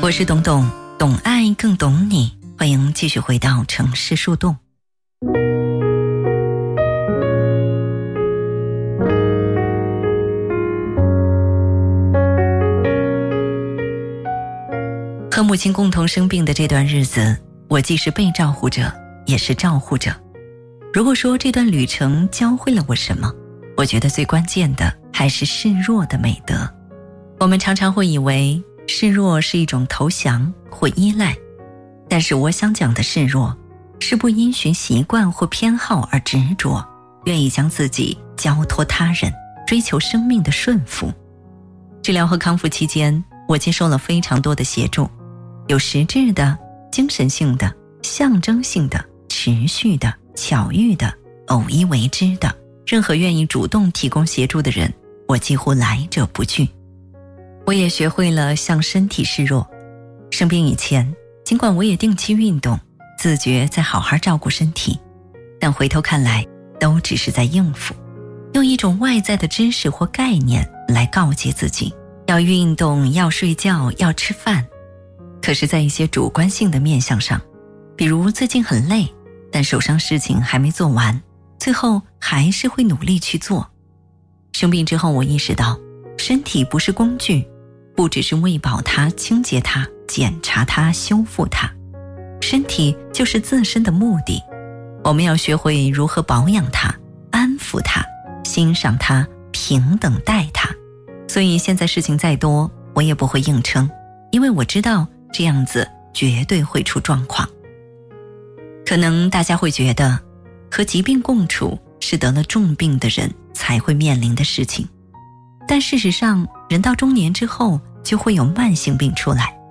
我是董董，懂爱更懂你，欢迎继续回到城市树洞。和母亲共同生病的这段日子，我既是被照护者，也是照护者。如果说这段旅程教会了我什么，我觉得最关键的还是示弱的美德。我们常常会以为示弱是一种投降或依赖，但是我想讲的示弱，是不因循习惯或偏好而执着，愿意将自己交托他人，追求生命的顺服。治疗和康复期间，我接受了非常多的协助，有实质的、精神性的、象征性的、持续的、巧遇的、偶一为之的，任何愿意主动提供协助的人，我几乎来者不拒。我也学会了向身体示弱。生病以前，尽管我也定期运动，自觉在好好照顾身体，但回头看来，都只是在应付，用一种外在的知识或概念来告诫自己，要运动，要睡觉，要吃饭。可是在一些主观性的面向上，比如最近很累，但手上事情还没做完，最后还是会努力去做。生病之后，我意识到，身体不是工具，不只是喂饱它、清洁它、检查它、修复它，身体就是自身的目的。我们要学会如何保养它、安抚它、欣赏它、平等待它。所以现在事情再多，我也不会硬撑，因为我知道这样子绝对会出状况。可能大家会觉得，和疾病共处是得了重病的人才会面临的事情，但事实上，人到中年之后就会有慢性病出来，